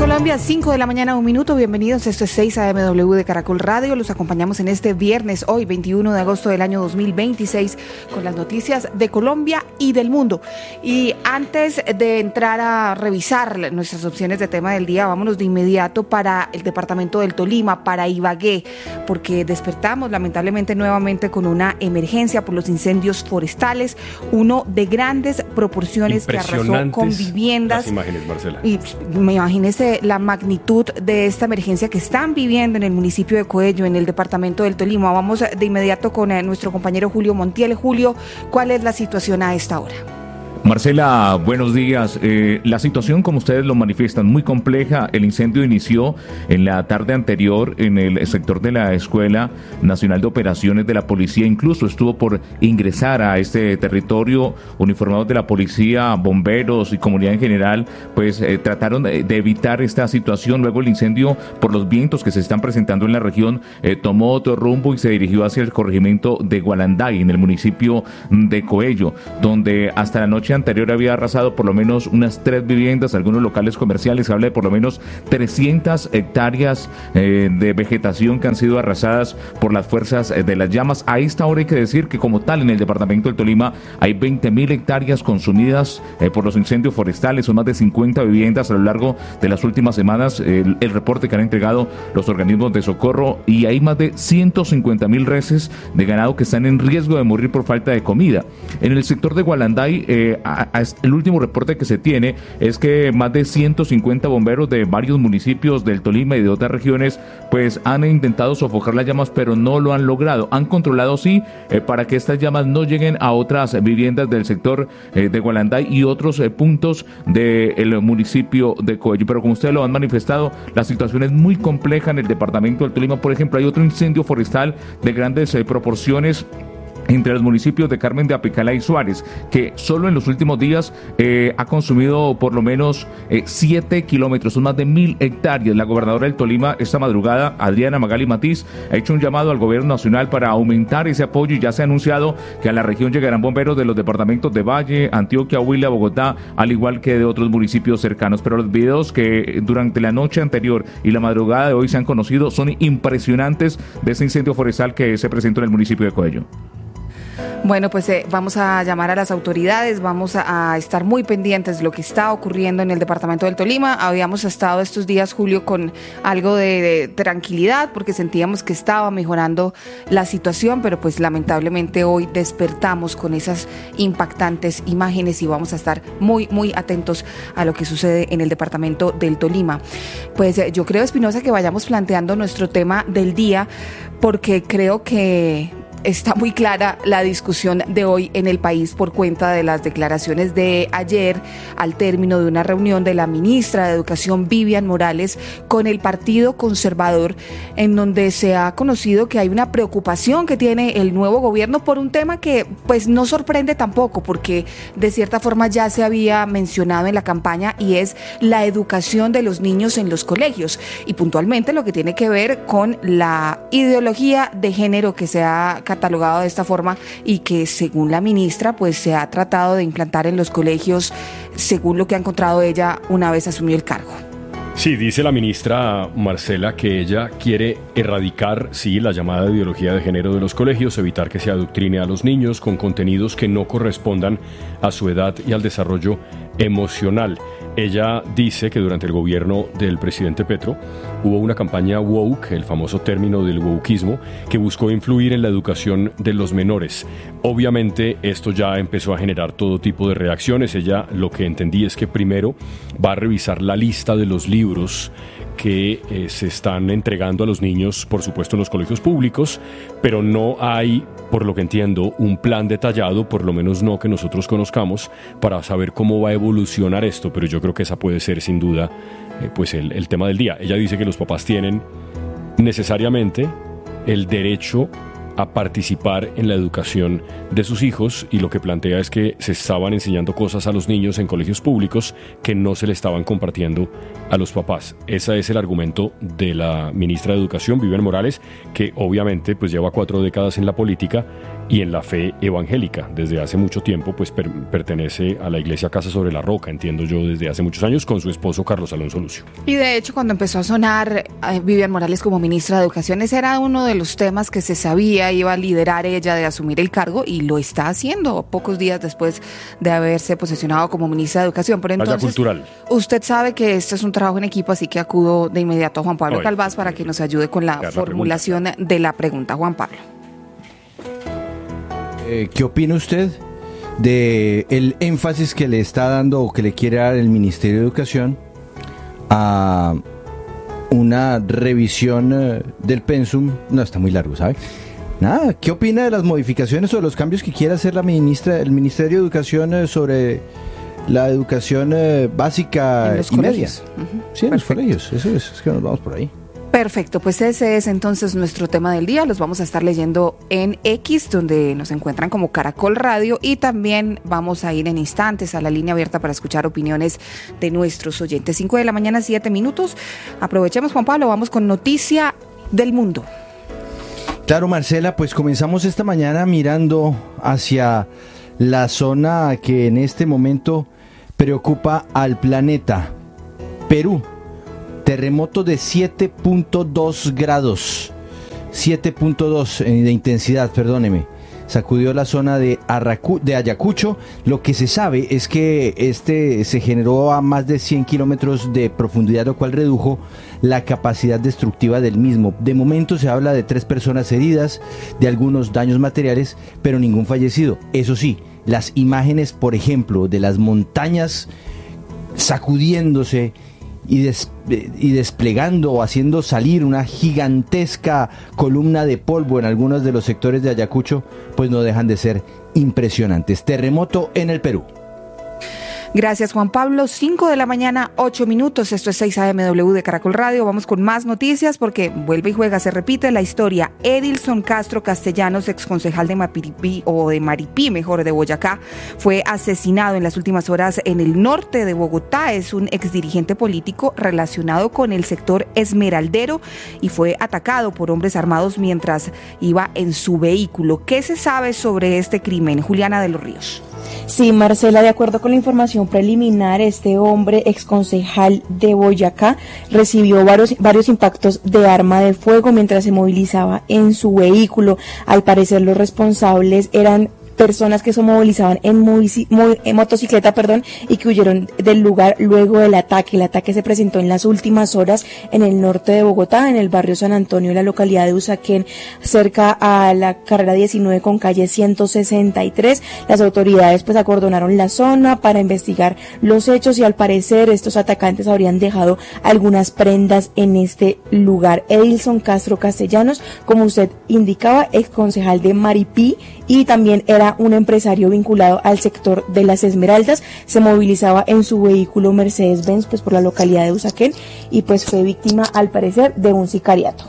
Colombia, 5 de la mañana, 1 minuto. Bienvenidos, esto es 6 AMW de Caracol Radio. Los acompañamos en este viernes, hoy 21 de agosto del año 2026, con las noticias de Colombia y del mundo. Y antes de entrar a revisar nuestras opciones de tema del día, vámonos de inmediato para el departamento del Tolima, para Ibagué, porque despertamos lamentablemente nuevamente con una emergencia por los incendios forestales, uno de grandes proporciones que arrasó con viviendas. Las imágenes, Marcela. Y imagínese la magnitud de esta emergencia que están viviendo en el municipio de Coello, en el departamento del Tolima. Vamos de inmediato con nuestro compañero Julio Montiel. Julio, ¿cuál es la situación a esta hora? Marcela, buenos días. La situación, como ustedes lo manifiestan, muy compleja. El incendio inició en la tarde anterior en el sector de la Escuela Nacional de Operaciones de la Policía. Incluso estuvo por ingresar a este territorio. Uniformados de la policía, bomberos y comunidad en general, pues trataron de evitar esta situación. Luego el incendio, por los vientos que se están presentando en la región, tomó otro rumbo y se dirigió hacia el corregimiento de Gualanday, en el municipio de Coello, donde hasta la noche anterior había arrasado por lo menos unas 3 viviendas, algunos locales comerciales. Se habla de por lo menos 300 hectáreas de vegetación que han sido arrasadas por las fuerzas de las llamas. A esta hora hay que decir que como tal en el departamento del Tolima hay 20.000 hectáreas consumidas por los incendios forestales. Son más de 50 viviendas a lo largo de las últimas semanas, el reporte que han entregado los organismos de socorro, y hay más de 150.000 reses de ganado que están en riesgo de morir por falta de comida. En el sector de Gualanday, el último reporte que se tiene es que más de 150 bomberos de varios municipios del Tolima y de otras regiones pues han intentado sofocar las llamas, pero no lo han logrado. Han controlado sí para que estas llamas no lleguen a otras viviendas del sector de Gualanday y otros puntos del municipio de Coello. Pero como ustedes lo han manifestado, la situación es muy compleja en el departamento del Tolima. Por ejemplo, hay otro incendio forestal de grandes proporciones entre los municipios de Carmen de Apicalá y Suárez, que solo en los últimos días ha consumido por lo menos 7 kilómetros, son más de 1.000 hectáreas. La gobernadora del Tolima esta madrugada, Adriana Magali Matiz, ha hecho un llamado al gobierno nacional para aumentar ese apoyo, y ya se ha anunciado que a la región llegarán bomberos de los departamentos de Valle, Antioquia, Huila, Bogotá, al igual que de otros municipios cercanos. Pero los videos que durante la noche anterior y la madrugada de hoy se han conocido son impresionantes de ese incendio forestal que se presentó en el municipio de Coello. Bueno, pues vamos a llamar a las autoridades, vamos a estar muy pendientes de lo que está ocurriendo en el departamento del Tolima. Habíamos estado estos días, Julio, con algo de tranquilidad porque sentíamos que estaba mejorando la situación, pero pues lamentablemente hoy despertamos con esas impactantes imágenes y vamos a estar muy, muy atentos a lo que sucede en el departamento del Tolima. Pues yo creo, Espinosa, que vayamos planteando nuestro tema del día, porque creo que está muy clara la discusión de hoy en el país por cuenta de las declaraciones de ayer al término de una reunión de la ministra de Educación, Vivian Morales, con el Partido Conservador, en donde se ha conocido que hay una preocupación que tiene el nuevo gobierno por un tema que pues no sorprende tampoco, porque de cierta forma ya se había mencionado en la campaña, y es la educación de los niños en los colegios, y puntualmente lo que tiene que ver con la ideología de género que se ha catalogado de esta forma y que, según la ministra, pues se ha tratado de implantar en los colegios, según lo que ha encontrado ella una vez asumió el cargo. Sí, dice la ministra Marcela que ella quiere erradicar, sí, la llamada ideología de género de los colegios, evitar que se adoctrine a los niños con contenidos que no correspondan a su edad y al desarrollo emocional. Ella dice que durante el gobierno del presidente Petro hubo una campaña woke, el famoso término del wokeismo, que buscó influir en la educación de los menores. Obviamente esto ya empezó a generar todo tipo de reacciones. Ella lo que entendí es que primero va a revisar la lista de los libros que se están entregando a los niños, por supuesto en los colegios públicos, pero no hay, por lo que entiendo, un plan detallado, por lo menos no que nosotros conozcamos, para saber cómo va a evolucionar esto. Pero yo creo que esa puede ser sin duda pues el tema del día. Ella dice que los papás tienen necesariamente el derecho a participar en la educación de sus hijos, y lo que plantea es que se estaban enseñando cosas a los niños en colegios públicos que no se le estaban compartiendo a los papás. Ese es el argumento de la ministra de Educación, Vivian Morales, que obviamente pues lleva 4 décadas en la política y en la fe evangélica. Desde hace mucho tiempo pues pertenece a la Iglesia Casa sobre la Roca, entiendo yo, desde hace muchos años, con su esposo Carlos Alonso Lucio. Y de hecho, cuando empezó a sonar Vivian Morales como ministra de Educación, ese era uno de los temas que se sabía iba a liderar ella de asumir el cargo, y lo está haciendo pocos días después de haberse posesionado como ministra de Educación. Pero entonces, cultural. Usted sabe que este es un trabajo en equipo, así que acudo de inmediato a Juan Pablo Calvás para que nos ayude con la formulación de la pregunta. Juan Pablo. ¿Qué opina usted de el énfasis que le está dando o que le quiere dar el Ministerio de Educación a una revisión del pensum? No, está muy largo, ¿sabe? Nada, ¿qué opina de las modificaciones o de los cambios que quiere hacer el Ministerio de Educación sobre la educación básica y media? Sí, en los colegios, eso es que nos vamos por ahí. Perfecto, pues ese es entonces nuestro tema del día. Los vamos a estar leyendo en X, donde nos encuentran como Caracol Radio, y también vamos a ir en instantes a la línea abierta para escuchar opiniones de nuestros oyentes. 5 de la mañana, 7 minutos. Aprovechemos, Juan Pablo, vamos con noticia del mundo. Claro, Marcela, pues comenzamos esta mañana mirando hacia la zona que en este momento preocupa al planeta, Perú. Terremoto de 7.2 grados, 7.2 de intensidad, perdóneme. Sacudió la zona de Ayacucho. Lo que se sabe es que este se generó a más de 100 kilómetros de profundidad, lo cual redujo la capacidad destructiva del mismo. De momento se habla de 3 personas heridas, de algunos daños materiales, pero ningún fallecido. Eso sí, las imágenes, por ejemplo, de las montañas sacudiéndose y desplegando o haciendo salir una gigantesca columna de polvo en algunos de los sectores de Ayacucho, pues no dejan de ser impresionantes. Terremoto en el Perú. Gracias, Juan Pablo. 5 de la mañana, 8 minutos. Esto es 6 AMW de Caracol Radio. Vamos con más noticias porque vuelve y juega, se repite la historia. Edilson Castro Castellanos, exconcejal de Maripí, de Boyacá, fue asesinado en las últimas horas en el norte de Bogotá. Es un exdirigente político relacionado con el sector esmeraldero y fue atacado por hombres armados mientras iba en su vehículo. ¿Qué se sabe sobre este crimen? Juliana de los Ríos. Sí, Marcela, de acuerdo con la información preliminar, este hombre exconcejal de Boyacá recibió varios impactos de arma de fuego mientras se movilizaba en su vehículo. Al parecer, los responsables eran personas que se movilizaban en motocicleta, y que huyeron del lugar luego del ataque. El ataque se presentó en las últimas horas en el norte de Bogotá, en el barrio San Antonio, en la localidad de Usaquén, cerca a la carrera 19 con calle 163. Las autoridades acordonaron la zona para investigar los hechos y al parecer estos atacantes habrían dejado algunas prendas en este lugar. Edilson Castro Castellanos, como usted indicaba, exconcejal de Maripí, y también era un empresario vinculado al sector de las Esmeraldas. Se movilizaba en su vehículo Mercedes-Benz por la localidad de Usaquén y fue víctima, al parecer, de un sicariato.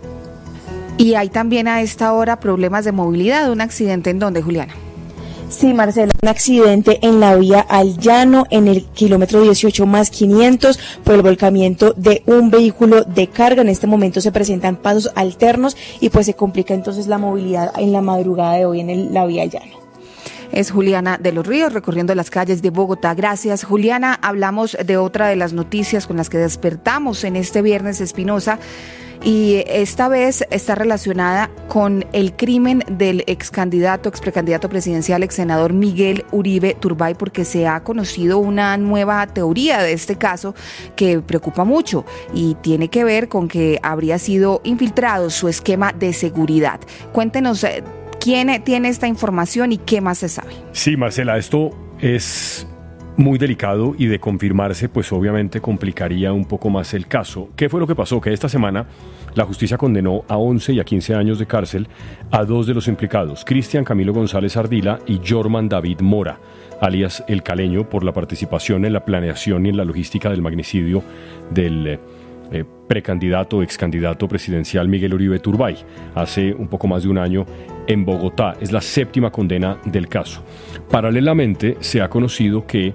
Y hay también a esta hora problemas de movilidad. ¿Un accidente en dónde, Juliana? Sí, Marcela, un accidente en la vía al Llano, en el kilómetro 18+500, por el volcamiento de un vehículo de carga. En este momento se presentan pasos alternos y se complica entonces la movilidad en la madrugada de hoy en la vía al Llano. Es Juliana de los Ríos recorriendo las calles de Bogotá. Gracias, Juliana. Hablamos de otra de las noticias con las que despertamos en este viernes, Espinosa, y esta vez está relacionada con el crimen del precandidato presidencial, ex senador Miguel Uribe Turbay, porque se ha conocido una nueva teoría de este caso que preocupa mucho y tiene que ver con que habría sido infiltrado su esquema de seguridad. Cuéntenos quién tiene esta información y qué más se sabe. Sí, Marcela, esto es muy delicado y de confirmarse, pues obviamente complicaría un poco más el caso. ¿Qué fue lo que pasó? Que esta semana la justicia condenó a 11 y a 15 años de cárcel a 2 de los implicados, Cristian Camilo González Ardila y Jorman David Mora, alias El Caleño, por la participación en la planeación y en la logística del magnicidio del precandidato, excandidato presidencial Miguel Uribe Turbay, hace un poco más de un año en Bogotá. Es la 7ª condena del caso. Paralelamente, se ha conocido que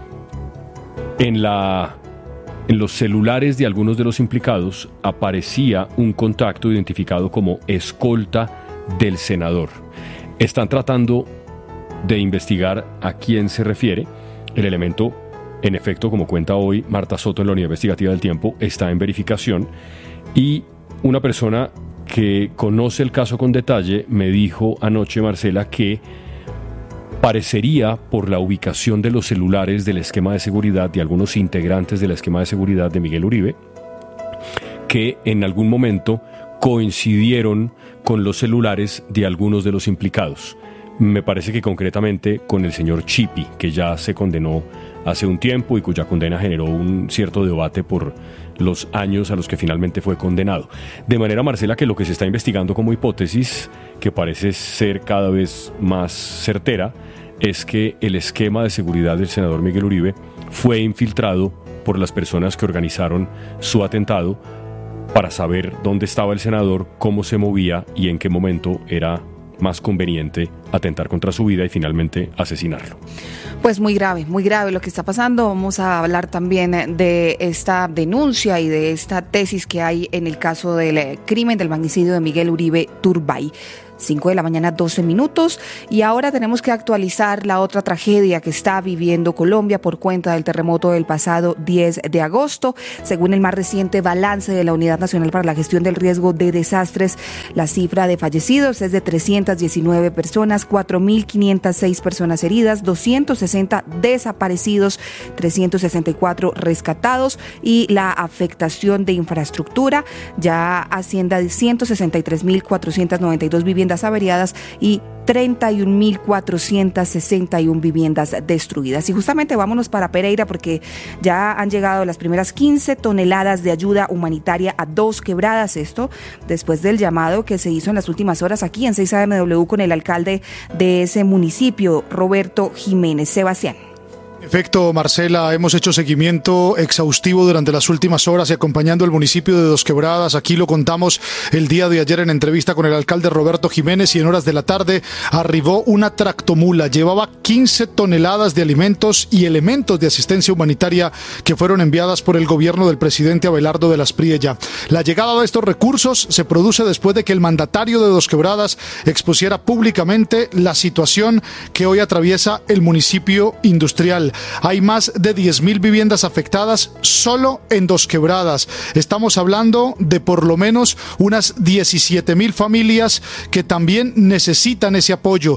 en los celulares de algunos de los implicados aparecía un contacto identificado como escolta del senador. Están tratando de investigar a quién se refiere. El elemento, en efecto, como cuenta hoy Marta Soto en la Unidad Investigativa del Tiempo, está en verificación, y una persona que conoce el caso con detalle me dijo anoche, Marcela, que parecería, por la ubicación de los celulares del esquema de seguridad de algunos integrantes del esquema de seguridad de Miguel Uribe, que en algún momento coincidieron con los celulares de algunos de los implicados. Me parece que concretamente con el señor Chipi, que ya se condenó hace un tiempo y cuya condena generó un cierto debate por los años a los que finalmente fue condenado. De manera, Marcela, que lo que se está investigando como hipótesis, que parece ser cada vez más certera, es que el esquema de seguridad del senador Miguel Uribe fue infiltrado por las personas que organizaron su atentado para saber dónde estaba el senador, cómo se movía y en qué momento era más conveniente atentar contra su vida y finalmente asesinarlo. Pues muy grave lo que está pasando. Vamos a hablar también de esta denuncia y de esta tesis que hay en el caso del crimen del magnicidio de Miguel Uribe Turbay. 5 de la mañana, 12 minutos. Y ahora tenemos que actualizar la otra tragedia que está viviendo Colombia por cuenta del terremoto del pasado 10 de agosto. Según el más reciente balance de la Unidad Nacional para la Gestión del Riesgo de Desastres, la cifra de fallecidos es de 319 personas, 4.506 personas heridas, 260 desaparecidos, 364 rescatados, y la afectación de infraestructura ya asciende a 163.492 viviendas averiadas y 31.461 viviendas destruidas. Y justamente vámonos para Pereira, porque ya han llegado las primeras 15 toneladas de ayuda humanitaria a Dos Quebradas. Esto después del llamado que se hizo en las últimas horas aquí en 6AMW con el alcalde de ese municipio, Roberto Jiménez. Sebastián. En efecto, Marcela, hemos hecho seguimiento exhaustivo durante las últimas horas y acompañando el municipio de Dos Quebradas. Aquí lo contamos el día de ayer en entrevista con el alcalde Roberto Jiménez, y en horas de la tarde arribó una tractomula. Llevaba 15 toneladas de alimentos y elementos de asistencia humanitaria que fueron enviadas por el gobierno del presidente Abelardo de las Priella. La llegada de estos recursos se produce después de que el mandatario de Dos Quebradas expusiera públicamente la situación que hoy atraviesa el municipio industrial. Hay más de 10.000 viviendas afectadas solo en Dos Quebradas. Estamos hablando de por lo menos unas 17.000 familias que también necesitan ese apoyo.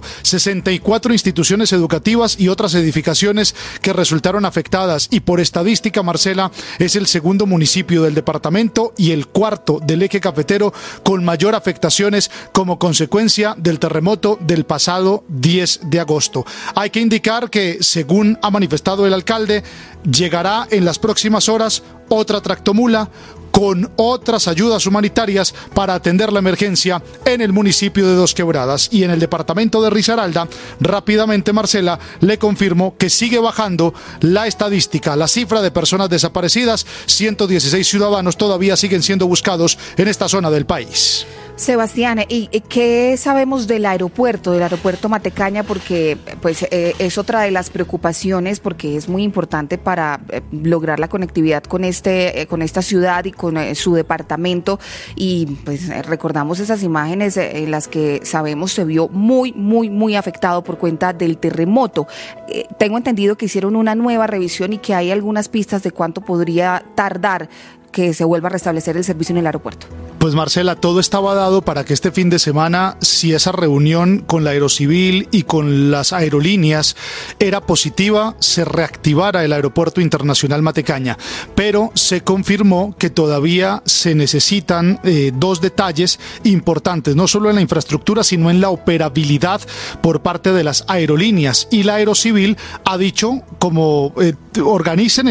64 instituciones educativas y otras edificaciones que resultaron afectadas. Y por estadística, Marcela, es el segundo municipio del departamento y el cuarto del eje cafetero con mayor afectaciones como consecuencia del terremoto del pasado 10 de agosto. Hay que indicar que, según ha manifestado el alcalde, llegará en las próximas horas otra tractomula con otras ayudas humanitarias para atender la emergencia en el municipio de Dos Quebradas. Y en el departamento de Risaralda, rápidamente, Marcela, le confirmo que sigue bajando la estadística, la cifra de personas desaparecidas. 116 ciudadanos todavía siguen siendo buscados en esta zona del país. Sebastián, ¿y qué sabemos del aeropuerto Matecaña? Porque pues es otra de las preocupaciones, porque es muy importante para lograr la conectividad con esta ciudad y con su departamento. Y pues recordamos esas imágenes en las que sabemos se vio muy afectado por cuenta del terremoto. Tengo entendido que hicieron una nueva revisión y que hay algunas pistas de cuánto podría tardar que se vuelva a restablecer el servicio en el aeropuerto. Pues Marcela, todo estaba dado para que este fin de semana, si esa reunión con la Aerocivil y con las aerolíneas era positiva, se reactivara el Aeropuerto Internacional Matecaña. Pero se confirmó que todavía se necesitan dos detalles importantes, no solo en la infraestructura, sino en la operabilidad por parte de las aerolíneas. Y la Aerocivil ha dicho como organicen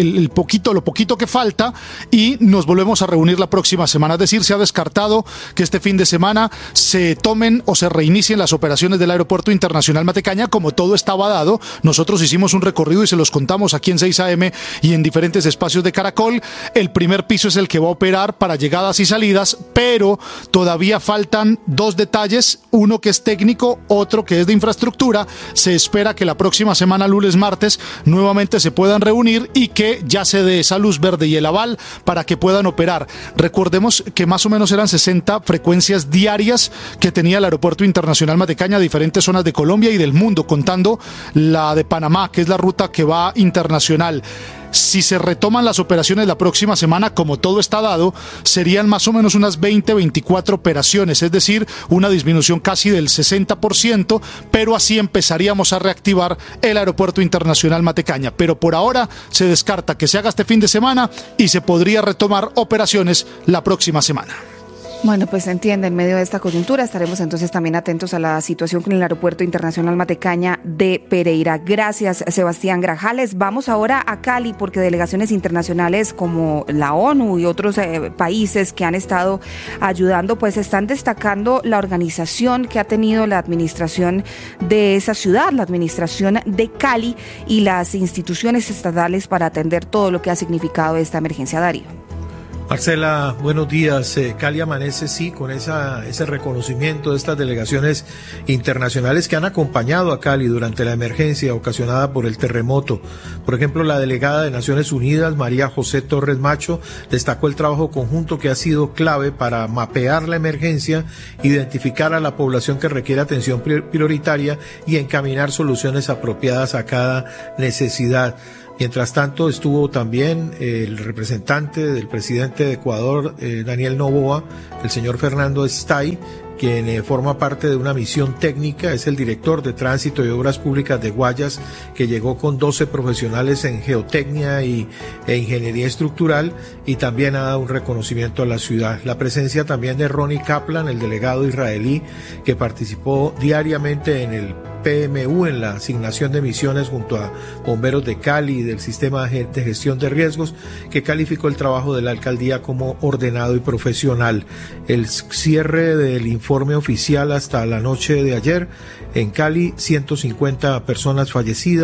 lo poquito que falta y nos volvemos a reunir la próxima semana. Es decir, se ha descartado que este fin de semana se tomen o se reinicien las operaciones del Aeropuerto Internacional Matecaña, como todo estaba dado. Nosotros hicimos un recorrido y se los contamos aquí en 6am y en diferentes espacios de Caracol. El primer piso es el que va a operar para llegadas y salidas, pero todavía faltan dos detalles, uno que es técnico, otro que es de infraestructura. Se espera que la próxima semana, lunes, martes, nuevamente se puedan reunir y que ya se dé esa luz verde y el aval para que puedan operar. Recordemos que más o menos eran 60 frecuencias diarias que tenía el Aeropuerto Internacional Matecaña a diferentes zonas de Colombia y del mundo, contando la de Panamá, que es la ruta que va internacional. Si se retoman las operaciones la próxima semana, como todo está dado, serían más o menos unas 24 operaciones, es decir, una disminución casi del 60%, pero así empezaríamos a reactivar el Aeropuerto Internacional Matecaña. Pero por ahora se descarta que se haga este fin de semana y se podría retomar operaciones la próxima semana. Bueno, pues se entiende, en medio de esta coyuntura estaremos entonces también atentos a la situación con el Aeropuerto Internacional Matecaña de Pereira. Gracias, Sebastián Grajales. Vamos ahora a Cali, porque delegaciones internacionales como la ONU y otros países que han estado ayudando, pues están destacando la organización que ha tenido la administración de esa ciudad, la administración de Cali y las instituciones estatales para atender todo lo que ha significado esta emergencia. Darío. Marcela, buenos días. Cali amanece, sí, con ese reconocimiento de estas delegaciones internacionales que han acompañado a Cali durante la emergencia ocasionada por el terremoto. Por ejemplo, la delegada de Naciones Unidas, María José Torres Macho, destacó el trabajo conjunto que ha sido clave para mapear la emergencia, identificar a la población que requiere atención prioritaria y encaminar soluciones apropiadas a cada necesidad. Mientras tanto, estuvo también el representante del presidente de Ecuador, Daniel Noboa, el señor Fernando Stay, quien forma parte de una misión técnica, es el director de Tránsito y Obras Públicas de Guayas, que llegó con 12 profesionales en geotecnia e ingeniería estructural, y también ha dado un reconocimiento a la ciudad. La presencia también de Ronnie Kaplan, el delegado israelí, que participó diariamente en el PMU, en la asignación de misiones junto a bomberos de Cali y del sistema de gestión de riesgos, que calificó el trabajo de la alcaldía como ordenado y profesional. El cierre del informe oficial hasta la noche de ayer: en Cali, 150 personas fallecidas.